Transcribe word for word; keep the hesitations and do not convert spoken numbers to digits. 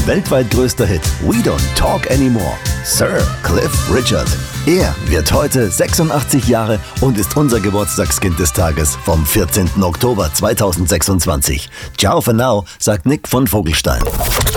weltweit größter Hit We Don't Talk Anymore. Sir Cliff Richard. Er wird heute sechsundachtzig Jahre und ist unser Geburtstagskind des Tages vom vierzehnten Oktober zweitausendsechsundzwanzig. Ciao for now, sagt Nick von Vogelstein.